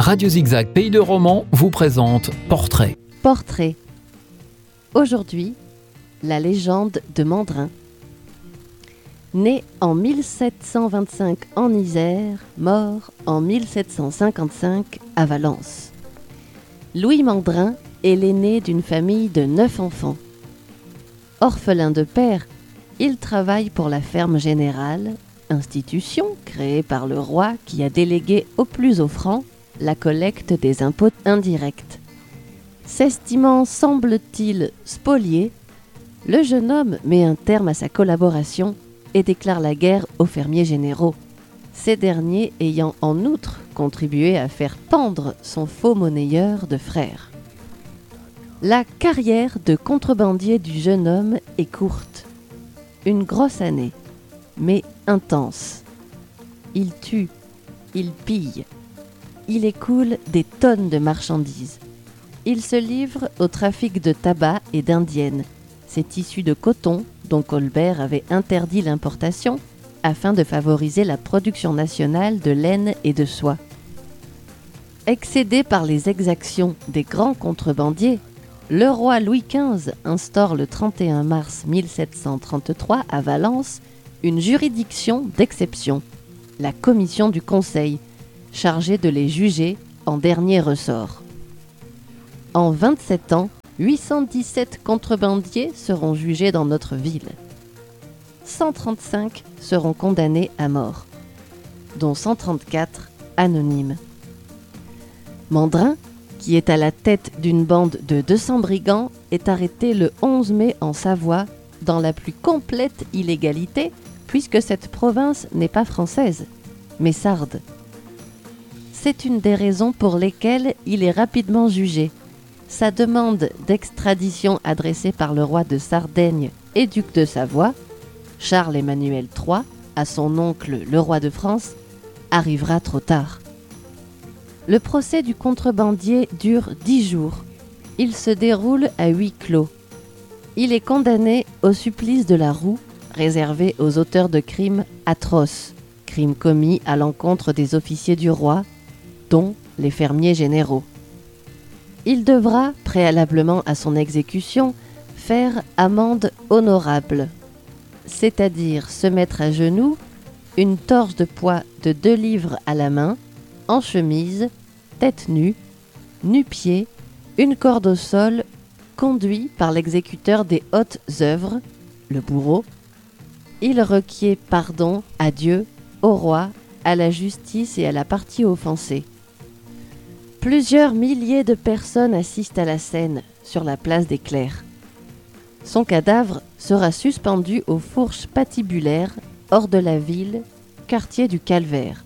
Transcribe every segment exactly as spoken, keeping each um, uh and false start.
Radio Zigzag Pays de Romans vous présente Portrait. Portrait. Aujourd'hui, la légende de Mandrin. Né en mille sept cent vingt-cinq en Isère, mort en mille sept cent cinquante-cinq à Valence. Louis Mandrin est l'aîné d'une famille de neuf enfants. Orphelin de père, il travaille pour la ferme générale, institution créée par le roi qui a délégué aux plus offrants la collecte des impôts indirects. S'estimant, semble-t-il, spolié, le jeune homme met un terme à sa collaboration et déclare la guerre aux fermiers généraux, ces derniers ayant en outre contribué à faire pendre son faux monnayeur de frère. La carrière de contrebandier du jeune homme est courte. Une grosse année, mais intense. Il tue, il pille, il écoule des tonnes de marchandises. Il se livre au trafic de tabac et d'indiennes, ces tissus de coton dont Colbert avait interdit l'importation afin de favoriser la production nationale de laine et de soie. Excédé par les exactions des grands contrebandiers, le roi Louis quinze instaure le trente et un mars mille sept cent trente-trois à Valence une juridiction d'exception, la commission du Conseil, chargée de les juger en dernier ressort. En vingt-sept ans, huit cent dix-sept contrebandiers seront jugés dans notre ville. cent trente-cinq seront condamnés à mort, dont cent trente-quatre anonymes. Mandrin, qui est à la tête d'une bande de deux cents brigands, est arrêté le onze mai en Savoie, dans la plus complète illégalité, puisque cette province n'est pas française, mais sarde. C'est une des raisons pour lesquelles il est rapidement jugé. Sa demande d'extradition adressée par le roi de Sardaigne et duc de Savoie, Charles-Emmanuel trois, à son oncle le roi de France, arrivera trop tard. Le procès du contrebandier dure dix jours. Il se déroule à huis clos. Il est condamné au supplice de la roue, réservé aux auteurs de crimes atroces, crimes commis à l'encontre des officiers du roi, dont les fermiers généraux. Il devra, préalablement à son exécution, faire amende honorable, c'est-à-dire se mettre à genoux, une torche de poids de deux livres à la main, en chemise, tête nue, nu-pieds, une corde au sol, conduit par l'exécuteur des hautes œuvres, le bourreau. Il requiert pardon à Dieu, au roi, à la justice et à la partie offensée. Plusieurs milliers de personnes assistent à la scène sur la place des Clercs. Son cadavre sera suspendu aux fourches patibulaires hors de la ville, quartier du Calvaire.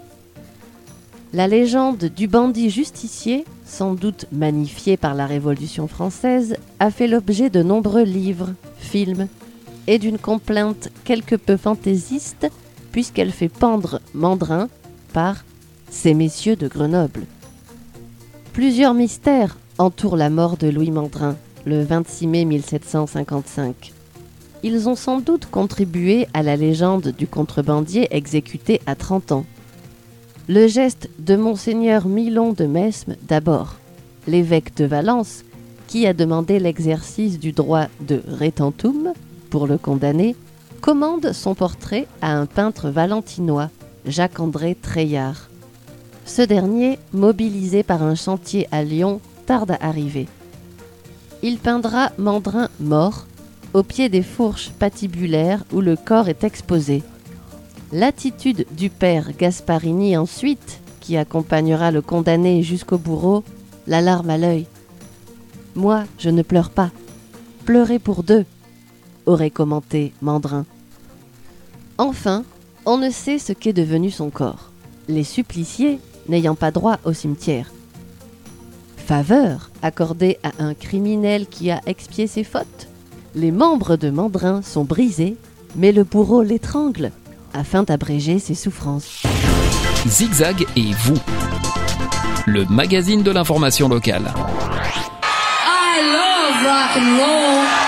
La légende du bandit justicier, sans doute magnifiée par la Révolution française, a fait l'objet de nombreux livres, films et d'une complainte quelque peu fantaisiste puisqu'elle fait pendre Mandrin par ces messieurs de Grenoble. Plusieurs mystères entourent la mort de Louis Mandrin, le vingt-six mai mille sept cent cinquante-cinq. Ils ont sans doute contribué à la légende du contrebandier exécuté à trente ans. Le geste de Monseigneur Milon de Mesmes d'abord, l'évêque de Valence, qui a demandé l'exercice du droit de retentum pour le condamner, commande son portrait à un peintre valentinois, Jacques-André Treillard. Ce dernier, mobilisé par un chantier à Lyon, tarde à arriver. Il peindra Mandrin mort, au pied des fourches patibulaires où le corps est exposé. L'attitude du père Gasparini ensuite, qui accompagnera le condamné jusqu'au bourreau, la larme à l'œil. « Moi, je ne pleure pas. Pleurer pour deux », aurait commenté Mandrin. Enfin, on ne sait ce qu'est devenu son corps, les suppliciés n'ayant pas droit au cimetière. Faveur accordée à un criminel qui a expié ses fautes. Les membres de Mandrin sont brisés, mais le bourreau l'étrangle afin d'abréger ses souffrances. Zigzag et vous, le magazine de l'information locale. I love rock and roll.